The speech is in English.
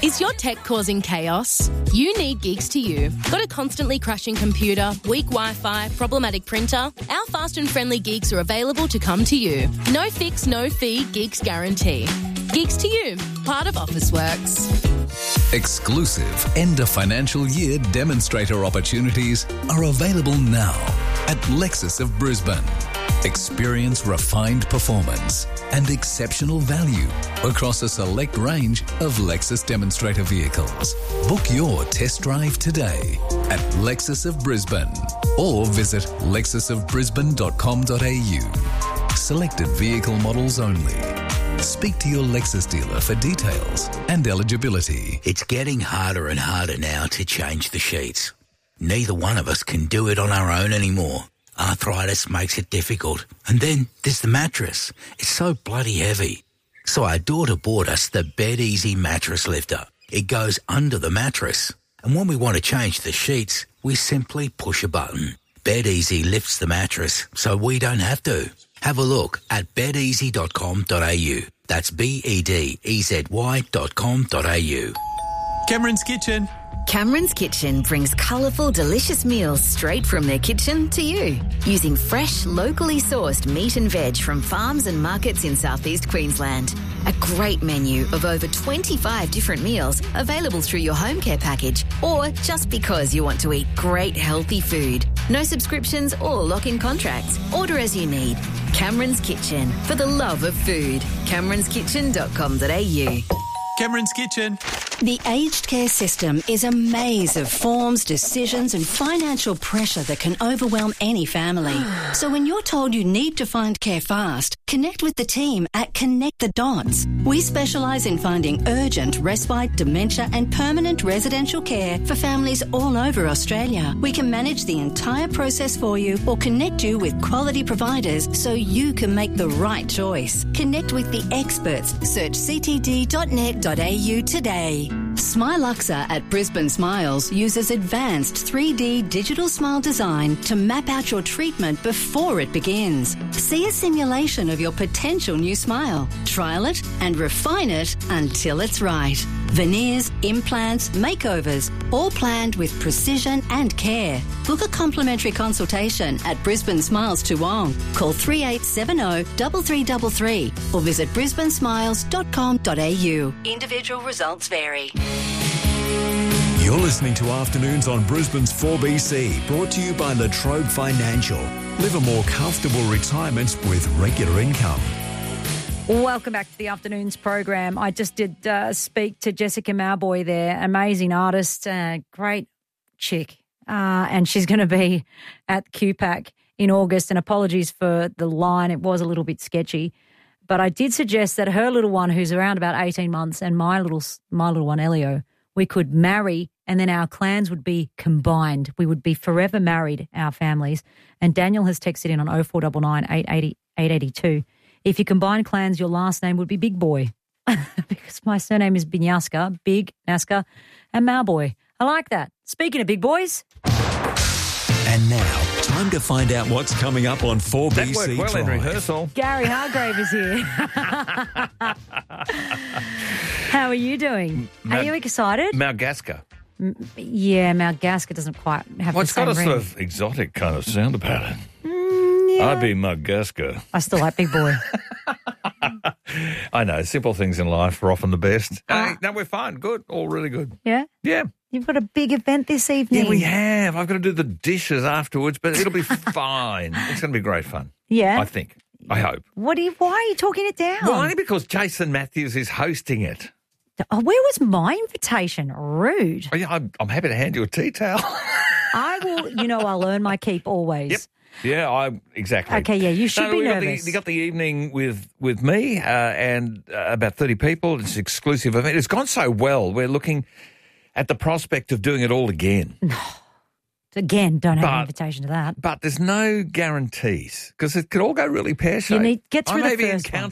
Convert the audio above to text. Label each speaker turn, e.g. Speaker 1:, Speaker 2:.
Speaker 1: Is your tech causing chaos? You need Geeks to You. Got a constantly crashing computer, weak Wi-Fi, problematic printer? Our fast and friendly Geeks are available to come to you. No fix, no fee, Geeks guarantee. Geeks to You, part of Officeworks.
Speaker 2: Exclusive end of financial year demonstrator opportunities are available now at Lexus of Brisbane. Experience refined performance and exceptional value across a select range of Lexus demonstrator vehicles. Book your test drive today at Lexus of Brisbane or visit lexusofbrisbane.com.au. Selected vehicle models only. Speak to your Lexus dealer for details and eligibility.
Speaker 3: It's getting harder and harder now to change the sheets. Neither one of us can do it on our own anymore. Arthritis makes it difficult. And then there's the mattress. It's so bloody heavy. So our daughter bought us the Bed Easy mattress lifter. It goes under the mattress. And when we want to change the sheets, we simply push a button. Bed Easy lifts the mattress so we don't have to. Have a look at bedeasy.com.au. That's bedezy.com.au.
Speaker 4: Cameron's Kitchen.
Speaker 5: Cameron's Kitchen brings colourful, delicious meals straight from their kitchen to you. Using fresh, locally sourced meat and veg from farms and markets in southeast Queensland. A great menu of over 25 different meals available through your home care package or just because you want to eat great healthy food. No subscriptions or lock-in contracts. Order as you need. Cameron's Kitchen, for the love of food. CameronsKitchen.com.au.
Speaker 4: Cameron's Kitchen.
Speaker 6: The aged care system is a maze of forms, decisions and financial pressure that can overwhelm any family. So when you're told you need to find care fast, connect with the team at Connect the Dots. We specialise in finding urgent respite, dementia and permanent residential care for families all over Australia. We can manage the entire process for you or connect you with quality providers so you can make the right choice. Connect with the experts. Search ctd.net.au today. Smiluxa at Brisbane Smiles uses advanced 3D digital smile design to map out your treatment before it begins. See a simulation of your potential new smile. Trial it and refine it until it's right. Veneers, implants, makeovers, all planned with precision and care. Book a complimentary consultation at Brisbane Smiles Toowong. Call 3870 3333 or visit brisbanesmiles.com.au. Individual results vary.
Speaker 7: You're listening to Afternoons on Brisbane's 4BC, brought to you by Latrobe Financial. Live a more comfortable retirement with regular income.
Speaker 8: Welcome back to the Afternoons program. I just did speak to Jessica Mauboy there, amazing artist, great chick, and she's going to be at QPAC in August, and apologies for the line, it was a little bit sketchy. But I did suggest that her little one, who's around about 18 months, and my little one, Elio, we could marry and then our clans would be combined. We would be forever married, our families. And Daniel has texted in on 0499 880 882. If you combine clans, your last name would be Big Boy because my surname is Binyaska, Big, Naska, and Mauboy. I like that. Speaking of big boys.
Speaker 7: And now, time to find out what's coming up on 4BC
Speaker 9: That worked well in
Speaker 7: Drive.
Speaker 9: rehearsal.
Speaker 8: Gary Hargrave is here. How are you doing? Are you excited?
Speaker 9: Malgaska.
Speaker 8: Yeah, Malgaska doesn't quite have
Speaker 9: Well,
Speaker 8: the
Speaker 9: it's got
Speaker 8: same
Speaker 9: a
Speaker 8: ring.
Speaker 9: sort of exotic kind of sound about it.
Speaker 8: Yeah.
Speaker 9: I'd be Malgaska.
Speaker 8: I still like Big Boy.
Speaker 9: I know, simple things in life are often the best. Hey, no, we're fine. Good. All really good.
Speaker 8: Yeah?
Speaker 9: Yeah.
Speaker 8: You've got a big event this evening.
Speaker 9: Yeah, we have. I've got to do the dishes afterwards, but it'll be fine. It's going to be great fun.
Speaker 8: Yeah?
Speaker 9: I think. I hope.
Speaker 8: Why are you talking it down?
Speaker 9: Well, only because Jason Matthews is hosting it.
Speaker 8: Oh, where was my invitation? Rude.
Speaker 9: Oh, yeah, I'm happy to hand you a tea towel.
Speaker 8: I will, I'll earn my keep always.
Speaker 9: Yep. Yeah, exactly.
Speaker 8: Okay, yeah, you should be
Speaker 9: we
Speaker 8: nervous.
Speaker 9: Got the evening with me and about 30 people. It's an exclusive event. It's gone so well. We're looking at the prospect of doing it all again.
Speaker 8: Again, don't have an invitation to that.
Speaker 9: But there's no guarantees because it could all go really pear-shaped.
Speaker 8: You need get through
Speaker 9: I
Speaker 8: the
Speaker 9: may be
Speaker 8: first
Speaker 9: in
Speaker 8: one.